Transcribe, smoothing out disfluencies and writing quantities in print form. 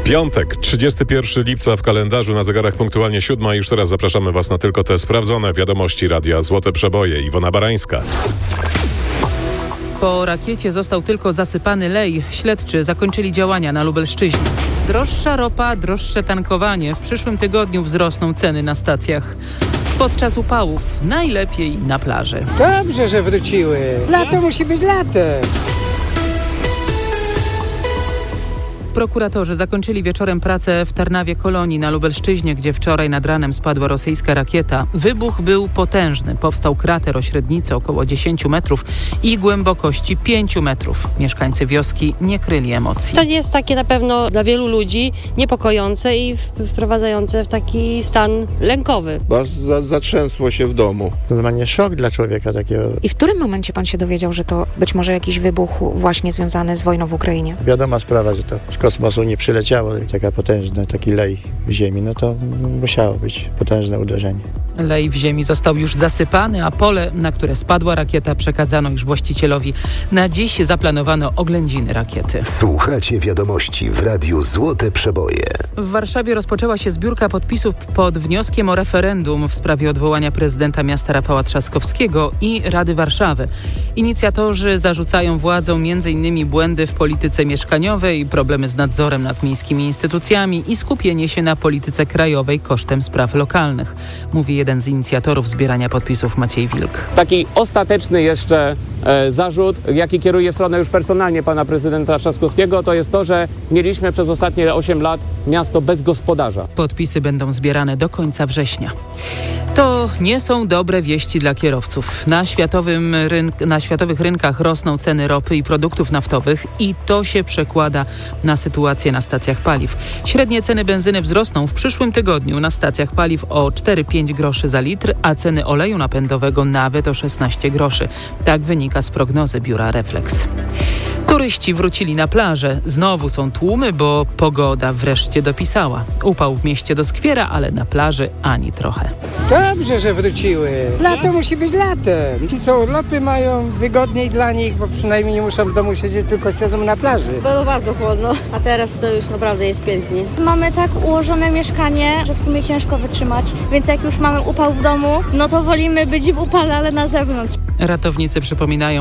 Piątek, 31 lipca w kalendarzu, na zegarach punktualnie 7. Już teraz zapraszamy Was na tylko te sprawdzone wiadomości Radia Złote Przeboje. Iwona Barańska. Po rakiecie został tylko zasypany lej. Śledczy zakończyli działania na Lubelszczyźnie. Droższa ropa, droższe tankowanie. W przyszłym tygodniu wzrosną ceny na stacjach. Podczas upałów najlepiej na plaży. Dobrze, że wróciły. Lato musi być latem. Prokuratorzy zakończyli wieczorem pracę w Tarnawie Kolonii na Lubelszczyźnie, gdzie wczoraj nad ranem spadła rosyjska rakieta. Wybuch był potężny. Powstał krater o średnicy około 10 metrów i głębokości 5 metrów. Mieszkańcy wioski nie kryli emocji. To jest takie na pewno dla wielu ludzi niepokojące i wprowadzające w taki stan lękowy. Bo zatrzęsło się w domu. Normalnie szok dla człowieka takiego. I w którym momencie pan się dowiedział, że to być może jakiś wybuch właśnie związany z wojną w Ukrainie? Wiadoma sprawa, że to z kosmosu nie przyleciało, taka potężna, taki lej w ziemi, no to musiało być potężne uderzenie. Lej w ziemi został już zasypany, a pole, na które spadła rakieta, przekazano już właścicielowi. Na dziś zaplanowano oględziny rakiety. Słuchacie wiadomości w Radiu Złote Przeboje. W Warszawie rozpoczęła się zbiórka podpisów pod wnioskiem o referendum w sprawie odwołania prezydenta miasta Rafała Trzaskowskiego i Rady Warszawy. Inicjatorzy zarzucają władzom m.in. błędy w polityce mieszkaniowej, problemy z nadzorem nad miejskimi instytucjami i skupienie się na polityce krajowej kosztem spraw lokalnych, mówi jeden z inicjatorów zbierania podpisów Maciej Wilk. Taki ostateczny jeszcze zarzut, jaki kieruje w stronę już personalnie pana prezydenta Trzaskowskiego, to jest to, że mieliśmy przez ostatnie 8 lat miasto bez gospodarza. Podpisy będą zbierane do końca września. To nie są dobre wieści dla kierowców. Na światowych rynkach rosną ceny ropy i produktów naftowych i to się przekłada na sytuację na stacjach paliw. Średnie ceny benzyny wzrosną w przyszłym tygodniu na stacjach paliw o 4-5 groszy za litr, a ceny oleju napędowego nawet o 16 groszy. Tak wynika z prognozy biura Reflex. Turyści wrócili na plażę. Znowu są tłumy, bo pogoda wreszcie dopisała. Upał w mieście doskwiera, ale na plaży ani trochę. Dobrze, że wróciły. Lato musi być latem. Ci, co urlopy mają, wygodniej dla nich, bo przynajmniej nie muszą w domu siedzieć, tylko siedzą na plaży. Było bardzo chłodno, a teraz to już naprawdę jest pięknie. Mamy tak ułożone mieszkanie, że w sumie ciężko wytrzymać, więc jak już mamy upał w domu, no to wolimy być w upale, ale na zewnątrz. Ratownicy przypominają,